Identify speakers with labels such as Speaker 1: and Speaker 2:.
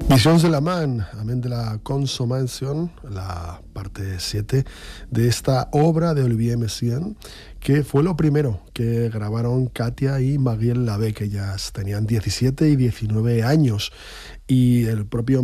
Speaker 1: Visions de la Man, amén de la Consommation, la parte 7 de esta obra de Olivier Messiaen, que fue lo primero que grabaron Katia y Marielle Labbé, que ellas tenían 17 y 19 años, y el propio